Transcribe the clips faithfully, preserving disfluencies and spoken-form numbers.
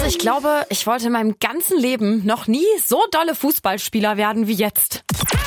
ich glaube, ich wollte in meinem ganzen Leben noch nie so dolle Fußballspieler werden wie jetzt.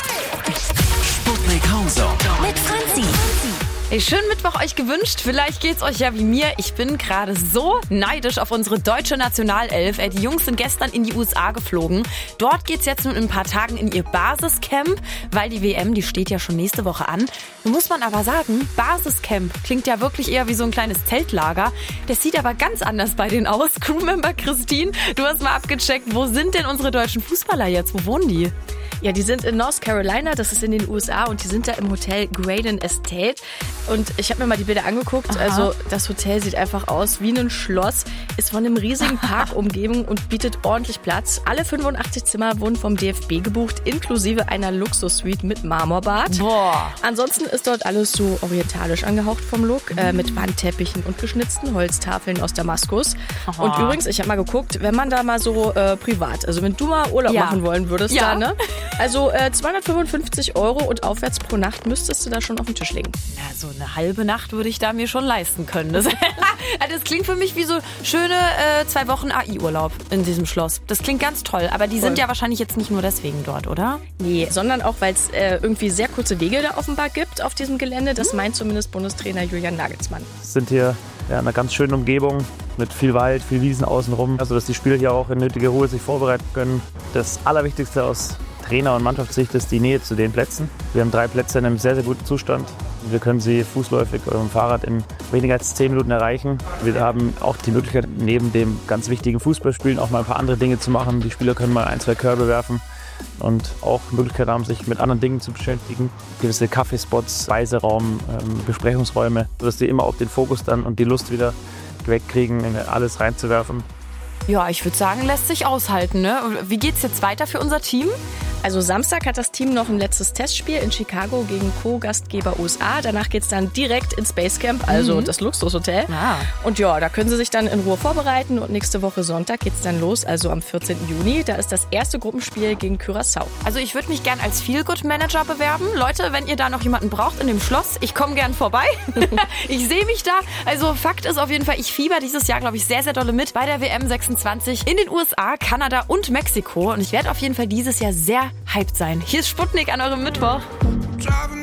Sputnik Homezone mit Franzi. Hey, schönen Mittwoch euch gewünscht. Vielleicht geht's euch ja wie mir. Ich bin gerade so neidisch auf unsere deutsche Nationalelf. Ey, die Jungs sind gestern in die U S A geflogen. Dort geht's jetzt nun in ein paar Tagen in ihr Basiscamp, weil die W M, die steht ja schon nächste Woche an. Nun muss man aber sagen, Basiscamp klingt ja wirklich eher wie so ein kleines Zeltlager. Das sieht aber ganz anders bei denen aus. Crewmember Christine, du hast mal abgecheckt, wo sind denn unsere deutschen Fußballer jetzt? Wo wohnen die? Ja, die sind in North Carolina, das ist in den U S A, und die sind da im Hotel Graydon Estate. Und ich habe mir mal die Bilder angeguckt. Aha. Also das Hotel sieht einfach aus wie ein Schloss, ist von einem riesigen Park umgeben und bietet ordentlich Platz. Alle fünfundachtzig Zimmer wurden vom D F B gebucht, inklusive einer Luxussuite mit Marmorbad. Boah. Ansonsten ist dort alles so orientalisch angehaucht vom Look, äh, mit Wandteppichen und geschnitzten Holztafeln aus Damaskus. Aha. Und übrigens, ich habe mal geguckt, wenn man da mal so äh, privat, also wenn du mal Urlaub Ja. machen wollen würdest, Ja. da, ne? Also äh, zweihundertfünfundfünfzig Euro und aufwärts pro Nacht müsstest du da schon auf den Tisch legen. Ja, so eine halbe Nacht würde ich da mir schon leisten können. Das, das klingt für mich wie so schöne äh, zwei Wochen A I-Urlaub in diesem Schloss. Das klingt ganz toll, aber die sind Voll. ja wahrscheinlich jetzt nicht nur deswegen dort, oder? Nee, sondern auch, weil es äh, irgendwie sehr kurze Wege da offenbar gibt auf diesem Gelände. Das meint zumindest Bundestrainer Julian Nagelsmann. sind hier ja, in einer ganz schönen Umgebung mit viel Wald, viel Wiesen außenrum, also dass die Spieler hier auch in nötiger Ruhe sich vorbereiten können. Das Allerwichtigste aus Trainer- und Mannschaftssicht ist die Nähe zu den Plätzen. Wir haben drei Plätze in einem sehr, sehr guten Zustand. Wir können sie fußläufig oder mit dem Fahrrad in weniger als zehn Minuten erreichen. Wir haben auch die Möglichkeit, neben dem ganz wichtigen Fußballspielen auch mal ein paar andere Dinge zu machen. Die Spieler können mal ein, zwei Körbe werfen und auch die Möglichkeit haben, sich mit anderen Dingen zu beschäftigen. Gewisse Kaffeespots, Speiseraum, ähm, Besprechungsräume, sodass sie immer auch den Fokus dann und die Lust wieder wegkriegen, in alles reinzuwerfen. Ja, ich würde sagen, lässt sich aushalten, ne? Wie geht's jetzt weiter für unser Team? Also Samstag hat das Team noch ein letztes Testspiel in Chicago gegen Co-Gastgeber U S A. Danach geht's dann direkt ins Basecamp, also Mhm. das Luxushotel. Ah. Und ja, da können sie sich dann in Ruhe vorbereiten. Und nächste Woche Sonntag geht's dann los, also am vierzehnten Juni. Da ist das erste Gruppenspiel gegen Curaçao. Also ich würde mich gern als Feel-Good-Manager bewerben. Leute, wenn ihr da noch jemanden braucht in dem Schloss, ich komme gern vorbei. Ich sehe mich da. Also Fakt ist auf jeden Fall, ich fieber dieses Jahr, glaube ich, sehr, sehr dolle mit bei der W M sechsundzwanzig in den U S A, Kanada und Mexiko. Und ich werde auf jeden Fall dieses Jahr sehr hyped sein. Hier ist Sputnik an eurem Mittwoch.